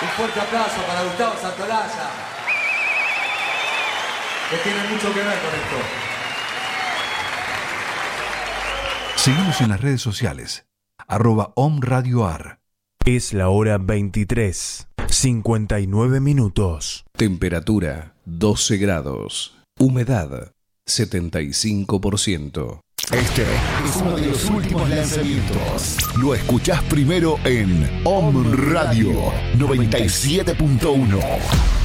Un fuerte aplauso para Gustavo Santolaya, que tiene mucho que ver con esto. Seguimos en las redes sociales, @omradioar. Es la hora 23:59. Temperatura 12 grados. Humedad 75%. Este es uno de los últimos lanzamientos. Lo escuchás primero en Om Radio 97.1.